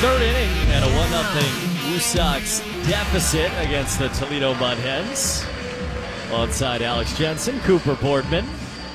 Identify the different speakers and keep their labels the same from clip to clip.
Speaker 1: third inning and a 1-0 Woo Sox deficit against the Toledo Mud Hens. Onside Alex Jensen, Cooper Boardman.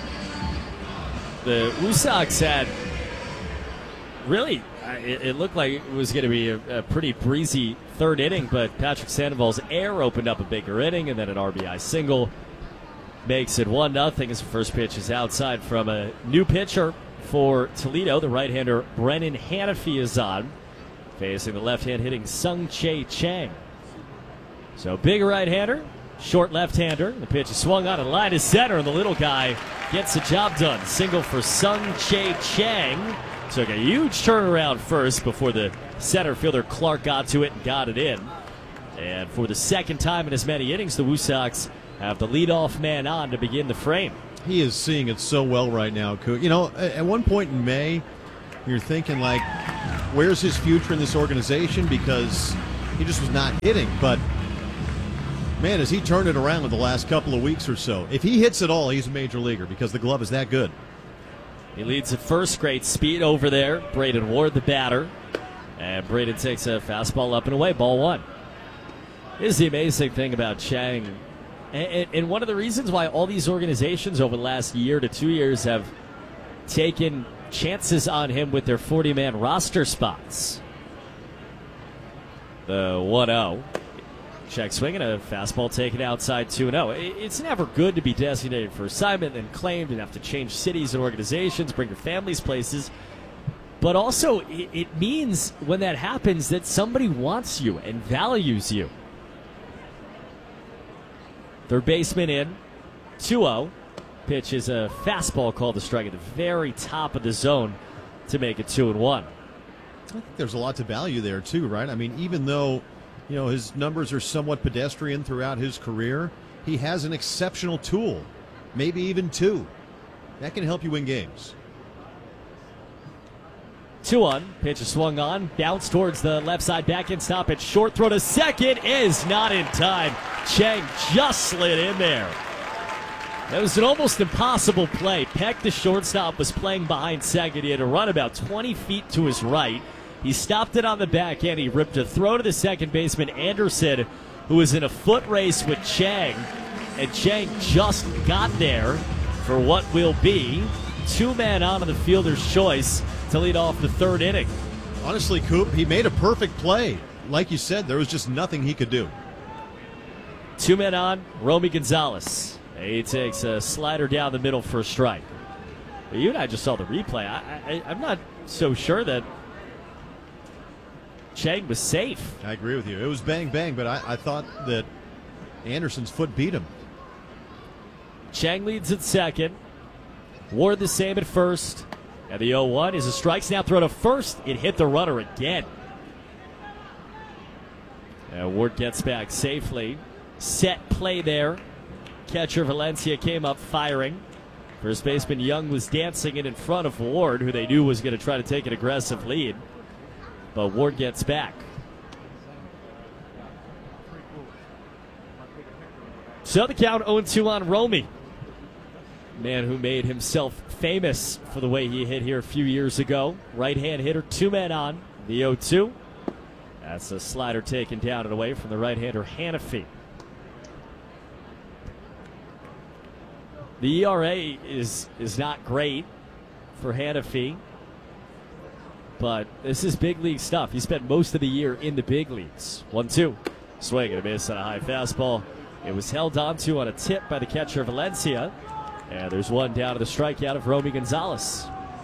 Speaker 1: The Woo Sox had really, it looked like it was going to be a pretty breezy third inning, but Patrick Sandoval's error opened up a bigger inning, and then an RBI single makes it 1-0 as the first pitch is outside from a new pitcher for Toledo. The right-hander Brennan Hanafy is on, facing the left-hand hitting Sung-Chae Chang. So big right-hander, short left-hander. The pitch is swung on and line to center, and the little guy gets the job done. Single for Sung-Chae Chang. Took a huge turnaround first before the center fielder Clark got to it and got it in. And for the second time in as many innings, the Woo Sox have the leadoff man on to begin the frame.
Speaker 2: He is seeing it so well right now, Cook. You know, at one point in May, you're thinking, like, where's his future in this organization? Because he just was not hitting. But, man, has he turned it around in the last couple of weeks or so. If he hits at all, he's a major leaguer because the glove is that good.
Speaker 1: He leads at first. Great speed over there. Braden Ward, the batter. And Braden takes a fastball up and away. Ball one. This is the amazing thing about Chang. And one of the reasons why all these organizations over the last year to 2 years have taken chances on him with their 40-man roster spots. The 1-0. Check swinging, a fastball taken outside 2-0. It's never good to be designated for assignment and claimed and have to change cities and organizations, bring your families places. But also, it means when that happens that somebody wants you and values you. Third baseman in, 2-0. Pitch is a fastball called to strike at the very top of the zone to make it 2-1.
Speaker 2: I think there's a lot to value there, too, right? I mean, even though, you know, his numbers are somewhat pedestrian throughout his career, he has an exceptional tool, maybe even two. That can help you win games.
Speaker 1: 2-1. Pitch is swung on. Bounce towards the left side. Back in stop at short. Throw to second is not in time. Chang just slid in there. That was an almost impossible play. Peck, the shortstop, was playing behind second. He had to run about 20 feet to his right. He stopped it on the back end. He ripped a throw to the second baseman, Anderson, who was in a foot race with Chang. And Chang just got there for what will be two-man on the fielder's choice to lead off the third inning.
Speaker 2: Honestly, Coop, he made a perfect play. Like you said, there was just nothing he could do.
Speaker 1: Two men on, Romy Gonzalez. He takes a slider down the middle for a strike. But you and I just saw the replay. I'm not so sure that Chang was safe.
Speaker 2: I agree with you. It was bang, bang, but I thought that Anderson's foot beat him.
Speaker 1: Chang leads at second. Ward the same at first. And the 0-1 is a strike snap throw to first. It hit the runner again. And Ward gets back safely. Set play there. Catcher Valencia came up firing. First baseman Young was dancing in front of Ward, who they knew was going to try to take an aggressive lead. But Ward gets back. So the count 0-2 on Romy. Man who made himself famous for the way he hit here a few years ago. Right-hand hitter, two men on, the 0-2. That's a slider taken down and away from the right-hander Hanafy. The ERA is not great for Hanafy, but this is big league stuff. He spent most of the year in the big leagues. 1-2. Swing and a miss on a high fastball. It was held onto on a tip by the catcher Valencia. And there's one down to the strikeout of Romy Gonzalez.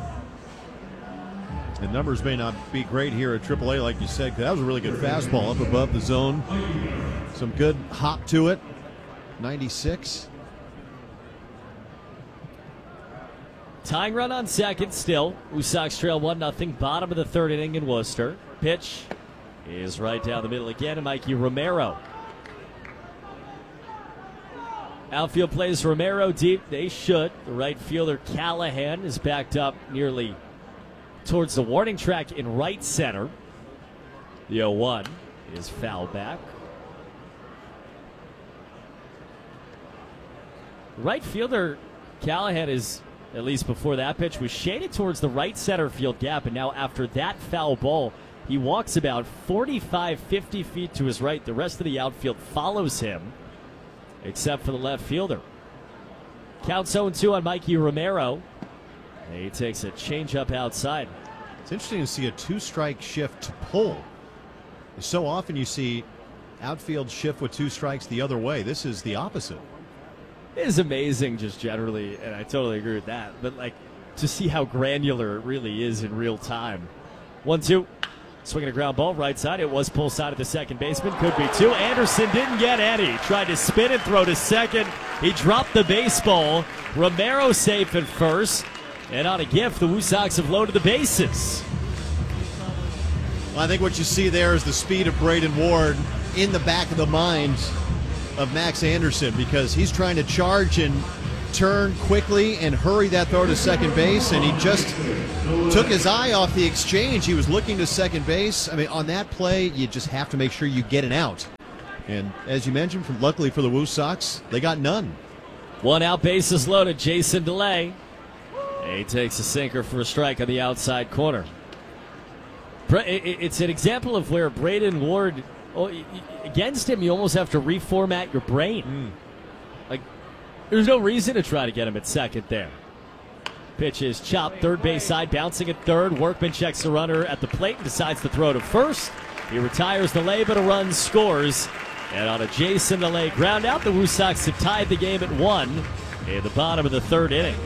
Speaker 2: The numbers may not be great here at AAA, like you said, 'cause that was a really good fastball up above the zone. Some good hop to it. 96.
Speaker 1: Tying run on second still. Woo Sox trail 1-0. Bottom of the third inning in Worcester. Pitch is right down the middle again, and Mikey Romero. Outfield plays Romero deep. They should. The right fielder Callahan is backed up nearly towards the warning track in right center. The 0-1 is foul back. Right fielder Callahan is, at least before that pitch, was shaded towards the right center field gap, and now after that foul ball, He walks about 45, 50 feet to his right. The rest of the outfield follows him, except for the left fielder. Counts 0-2 on Mikey Romero. And he takes a changeup outside.
Speaker 2: It's interesting to see a two-strike shift to pull. So often you see outfield shift with two strikes the other way. This is the opposite.
Speaker 1: It is amazing just generally, and I totally agree with that. But, to see how granular it really is in real time. 1-2. Swinging a ground ball right side. It was pull side of the second baseman. Could be two. Anderson didn't get any. Tried to spin and throw to second. He dropped the baseball. Romero safe at first. And on a gift, the Woo Sox have loaded the bases.
Speaker 2: Well, I think what you see there is the speed of Braden Ward in the back of the mind of Max Anderson, because he's trying to charge and turn quickly and hurry that throw to second base, and he just took his eye off the exchange. He was looking to second base. I mean, on that play, you just have to make sure you get an out. And as you mentioned, luckily for the Woo Sox, they got none.
Speaker 1: One out, bases loaded. Jason DeLay. He takes a sinker for a strike on the outside corner. It's an example of where Braden Ward, against him, you almost have to reformat your brain. There's no reason to try to get him at second there. Pitch is chopped, third base side, bouncing at third. Workman checks the runner at the plate and decides to throw to first. He retires DeLay, but a run scores. And on a Jason DeLay ground out, the Woo Sox have tied the game at 1 in the bottom of the third inning.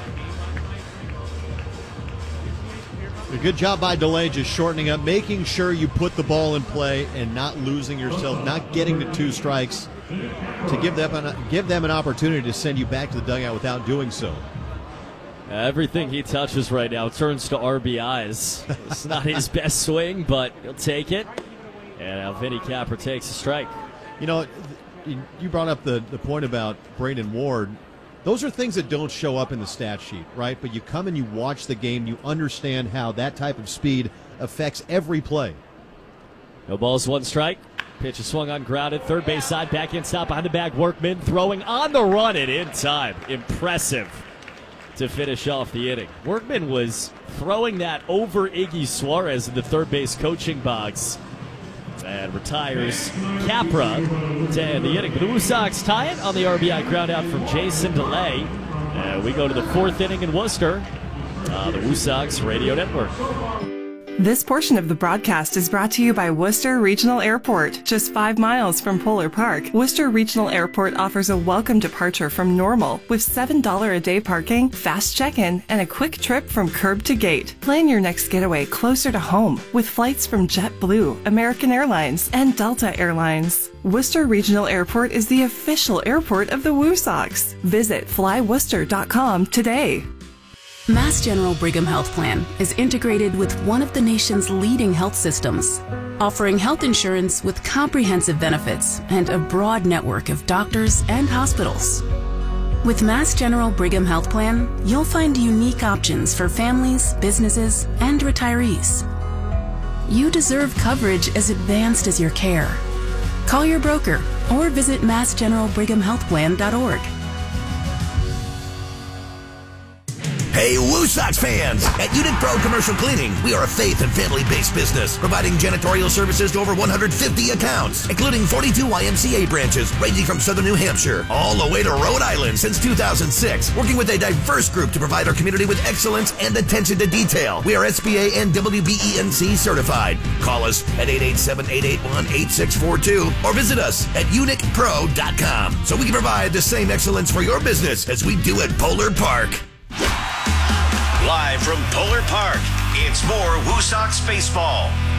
Speaker 2: A good job by DeLay, just shortening up, making sure you put the ball in play and not losing yourself, not getting to two strikes, to give them an opportunity to send you back to the dugout without doing so.
Speaker 1: Everything he touches right now turns to RBIs. It's not his best swing, but he'll take it. And now Vinny Capper takes a strike.
Speaker 2: You know, you brought up the point about Braden Ward. Those are things that don't show up in the stat sheet, right? But you come and you watch the game, you understand how that type of speed affects every play.
Speaker 1: No balls, one strike. Pitch is swung on, grounded. Third base side, back in, stop behind the bag. Workman throwing on the run and in time. Impressive to finish off the inning. Workman was throwing that over Iggy Suarez in the third base coaching box. And retires Capra to end the inning. But the Woo Sox tie it on the RBI ground out from Jason DeLay. We go to the fourth inning in Worcester. The Woo Sox Radio Network.
Speaker 3: This portion of the broadcast is brought to you by Worcester Regional Airport. Just 5 miles from Polar Park, Worcester Regional Airport offers a welcome departure from Normal with $7 a day parking, fast check-in, and a quick trip from curb to gate. Plan your next getaway closer to home with flights from JetBlue, American Airlines, and Delta Airlines. Worcester Regional Airport is the official airport of the Woo Sox. Visit flyworcester.com today.
Speaker 4: Mass General Brigham Health Plan is integrated with one of the nation's leading health systems, offering health insurance with comprehensive benefits and a broad network of doctors and hospitals. With Mass General Brigham Health Plan, you'll find unique options for families, businesses, and retirees. You deserve coverage as advanced as your care. Call your broker or visit massgeneralbrighamhealthplan.org.
Speaker 5: Hey, Woo Sox fans! At Unit Pro Commercial Cleaning, we are a faith and family-based business, providing janitorial services to over 150 accounts, including 42 YMCA branches, ranging from southern New Hampshire all the way to Rhode Island since 2006, working with a diverse group to provide our community with excellence and attention to detail. We are SBA and WBENC certified. Call us at 887-881-8642 or visit us at unicpro.com so we can provide the same excellence for your business as we do at Polar Park.
Speaker 6: Live from Polar Park, it's more Woo Sox baseball